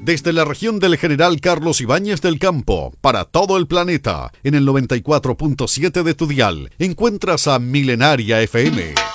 Desde la región del General Carlos Ibáñez del Campo, para todo el planeta, en el 94.7 de tu dial, encuentras a Milenaria FM.